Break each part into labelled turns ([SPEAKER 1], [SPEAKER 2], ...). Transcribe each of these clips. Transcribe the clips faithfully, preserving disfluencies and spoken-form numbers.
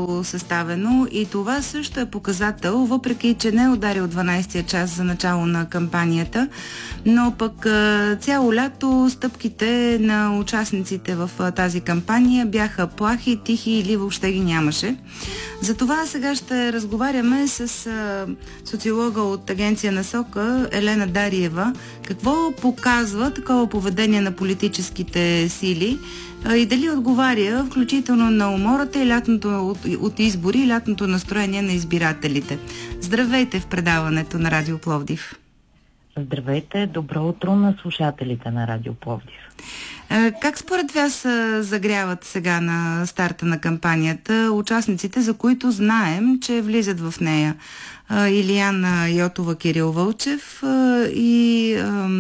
[SPEAKER 1] бързо съставено и това също е показател, въпреки че не е ударил дванайсетия час за начало на кампанията, но пък цяло лято стъпките на участниците в тази кампания бяха плахи, тихи или въобще ги нямаше. Затова сега ще разговаряме с а, социолога от агенция Насока Елена Дариева. Какво показва такова поведение на политическите сили а, и дали отговаря включително на умората и лятното от, от избори и лятното настроение на избирателите. Здравейте в предаването на Радио Пловдив.
[SPEAKER 2] Здравейте, добро утро на слушателите на Радио Пловдив.
[SPEAKER 1] Как според вас загряват сега на старта на кампанията участниците, за които знаем, че влизат в нея? Илияна Йотова, Кирил Вълчев и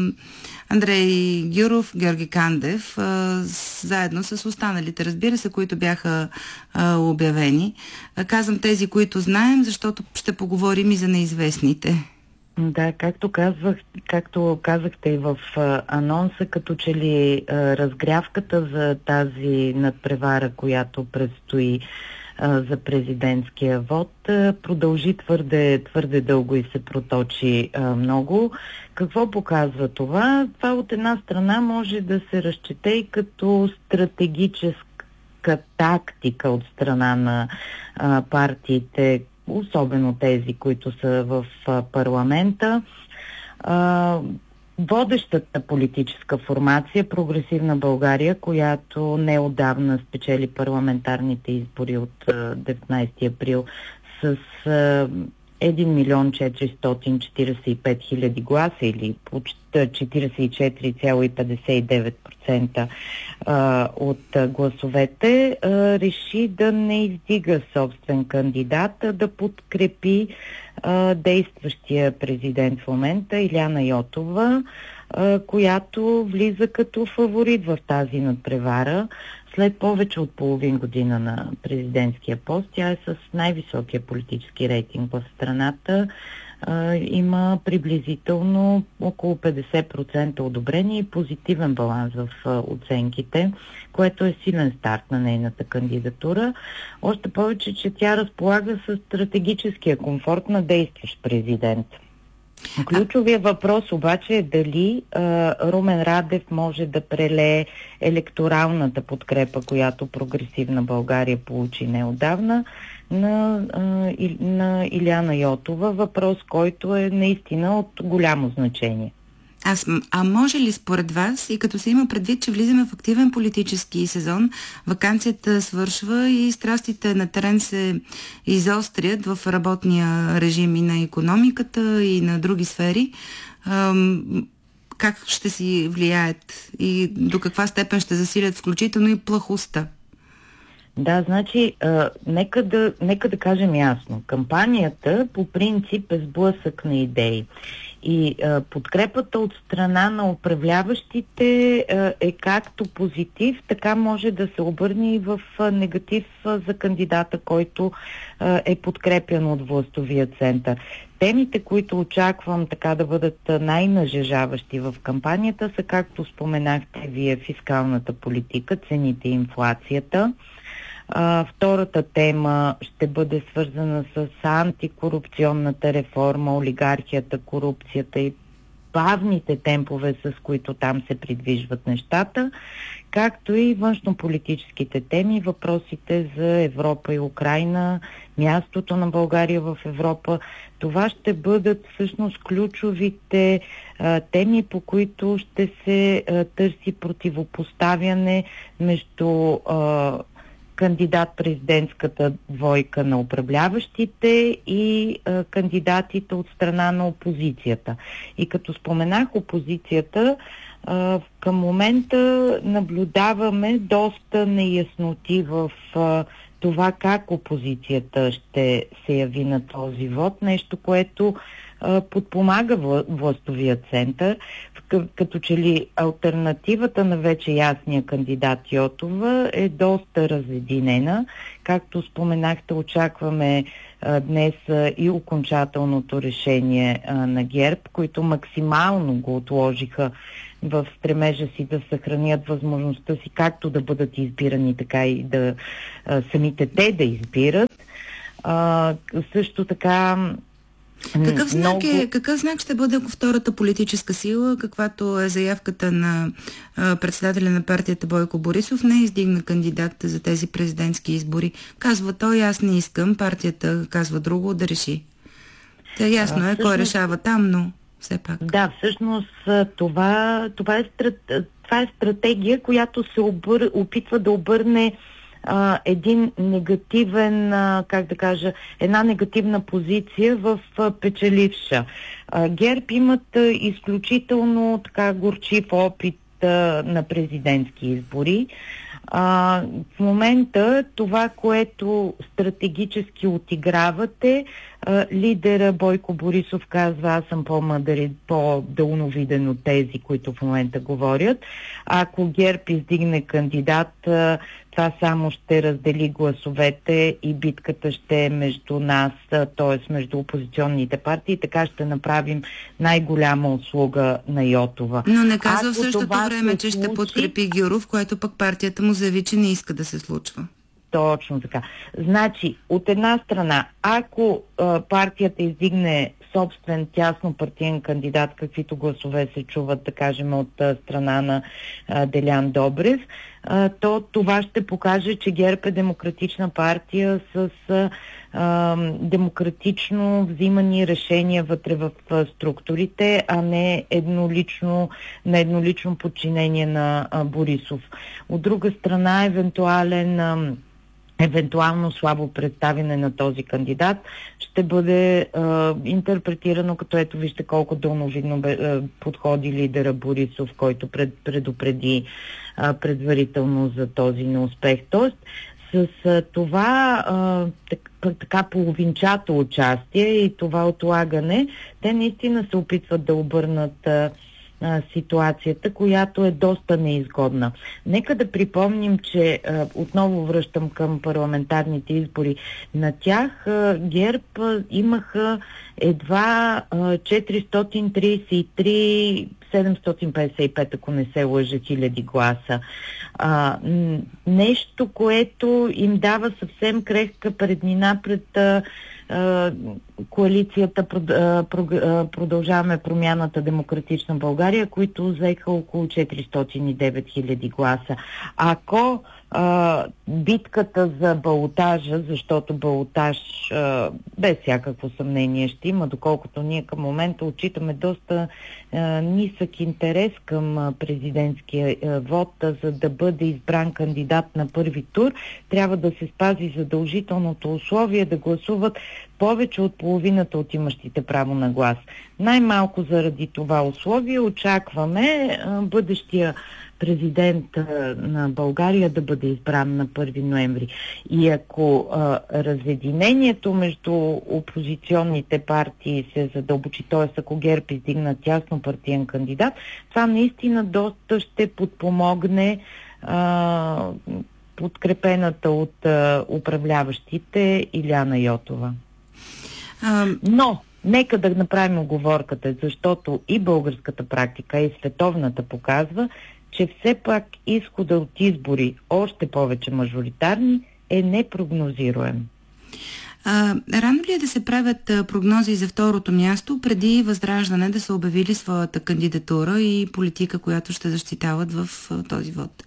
[SPEAKER 1] Андрей Гюров, Георги Кандев, заедно с останалите, разбира се, които бяха обявени. Казвам тези, които знаем, защото ще поговорим и за неизвестните.
[SPEAKER 2] Да, както казвах, както казахте и в а, анонса, като че ли а, разгрявката за тази надпревара, която предстои а, за президентския вод, а, продължи твърде, твърде дълго и се проточи а, много. Какво показва това? Това от една страна може да се разчете и като стратегическа тактика от страна на а, партиите, особено тези, които са в а, парламента. А, водещата политическа формация Прогресивна България, която неотдавна спечели парламентарните избори от а, деветнайсети април с а, един милион четиристотин четирийсет и пет хиляди гласа или почти четирийсет и четири цяло петдесет и девет процента от гласовете, а, реши да не издига собствен кандидат, а да подкрепи а, действащия президент в момента Илияна Йотова, а, която влиза като фаворит в тази надпревара. След повече от половин година на президентския пост, тя е с най-високия политически рейтинг в страната. А, има приблизително около петдесет процента одобрение и позитивен баланс в а, оценките, което е силен старт на нейната кандидатура. Още повече, че тя разполага с стратегическия комфорт на действащ президент. Ключовия въпрос обаче е дали а, Румен Радев може да прелее електоралната подкрепа, която Прогресивна България получи неотдавна, на, а, и, на Илияна Йотова. Въпрос, който е наистина от голямо значение.
[SPEAKER 1] А, а може ли според вас, и като се има предвид, че влизаме в активен политически сезон, ваканцията свършва и страстите на терен се изострят в работния режим и на икономиката, и на други сфери, ам, как ще си влияят и до каква степен ще засилят включително и плахостта?
[SPEAKER 2] Да, значи, а, нека, да, нека да кажем ясно. Кампанията по принцип е сблъсък на идеи. И а, подкрепата от страна на управляващите а, е както позитив, така може да се обърне и в а, негатив а, за кандидата, който а, е подкрепян от властовия център. Темите, които очаквам така да бъдат най-нажежаващи в кампанията, са, както споменахте вие, фискалната политика, цените и инфлацията. Uh, втората тема ще бъде свързана с антикорупционната реформа, олигархията, корупцията и бавните темпове, с които там се придвижват нещата, както и външнополитическите теми, въпросите за Европа и Украйна, мястото на България в Европа. Това ще бъдат всъщност ключовите а, теми, по които ще се а, търси противопоставяне между а, кандидат-президентската двойка на управляващите и а, кандидатите от страна на опозицията. И като споменах опозицията, а, към момента наблюдаваме доста неясноти в а, това как опозицията ще се яви на този вод, нещо, което а, подпомага властовия център, като че ли алтернативата на вече ясния кандидат Йотова е доста разединена. Както споменахте, очакваме а, днес а, и окончателното решение а, на ГЕРБ, които максимално го отложиха в стремежа си да съхранят възможността си както да бъдат избирани, така и да а, самите те да избират. А, също така...
[SPEAKER 1] Какъв знак,
[SPEAKER 2] много...
[SPEAKER 1] е, какъв знак ще бъде втората политическа сила, каквато е заявката на а, председателя на партията Бойко Борисов, не издигна кандидат за тези президентски избори? Казва той, аз не искам, партията казва друго, да реши. Та ясно а, е, всъщност... кой решава там, но все пак.
[SPEAKER 2] Да, всъщност това, това, е, страт... това е стратегия, която се обър... опитва да обърне Uh, един негативен, uh, как да кажа, една негативна позиция в uh, печеливша. Uh, ГЕРБ имат uh, изключително така горчив опит uh, на президентски избори. Uh, в момента това, което стратегически отигравате, uh, лидера Бойко Борисов казва, аз съм по-мъдър и по-дълновиден от тези, които в момента говорят. Ако ГЕРБ издигне кандидат, uh, това само ще раздели гласовете и битката ще е между нас, т.е. между опозиционните партии. Така ще направим най-голяма услуга на Йотова.
[SPEAKER 1] Но не казва в същото време, че случи... ще подкрепи Гюров, което пък партията му заяви, че не иска да се случва.
[SPEAKER 2] Точно така. Значи, от една страна, ако а, партията издигне собствен тясно партиен кандидат, каквито гласове се чуват, да кажем, от а, страна на а, Делян Добрев, а, то това ще покаже, че ГЕРБ е демократична партия с а, а, демократично взимани решения вътре в а, структурите, а не еднолично, на еднолично подчинение на а, Борисов. От друга страна, евентуален а, евентуално слабо представяне на този кандидат ще бъде а, интерпретирано като ето вижте колко дълновидно бе, а, подходи лидера Борисов, който пред, предупреди а, предварително за този неуспех. Тоест с а, това а, так, така половинчато участие и това отлагане, те наистина се опитват да обърнат а, ситуацията, която е доста неизгодна. Нека да припомним, че а, отново връщам към парламентарните избори. На тях а, ГЕРБ а, имаха едва а, четиристотин тридесет и три седемстотин петдесет и пет, ако не се лъжа, хиляди гласа. А, нещо, което им дава съвсем крехка преднина пред а, а, коалицията Продължаваме промяната Демократична България, които взеха около четиристотин и девет хиляди гласа. Ако а, битката за балотажа, защото балотаж а, без всякакво съмнение ще има, доколкото ние към момента отчитаме доста а, нисък интерес към а, президентския а, вод, а, за да бъде избран кандидат на първи тур, трябва да се спази задължителното условие да гласуват повече от половината от имащите право на глас. Най-малко заради това условие очакваме а, бъдещия президент а, на България да бъде избран на първи ноември. И ако а, разединението между опозиционните партии се задълбочи, т.е. ако ГЕРБ издигна тясно партиен кандидат, това наистина доста ще подпомогне а, подкрепената от а, управляващите Илияна Йотова. Но нека да направим оговорката, защото и българската практика, и световната показва, че все пак изхода от избори, още повече мажоритарни, е непрогнозируем.
[SPEAKER 1] А, рано ли е да се правят а, прогнози за второто място, преди Възраждане да са обявили своята кандидатура и политика, която ще защитават в а, този вод?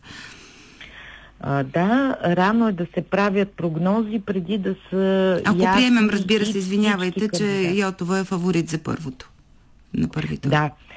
[SPEAKER 2] А, да, рано е да се правят прогнози преди да са
[SPEAKER 1] Ако
[SPEAKER 2] ясни,
[SPEAKER 1] приемем, разбира се, извинявайте, че Йотова е фаворит за първото. На първито.
[SPEAKER 2] Да,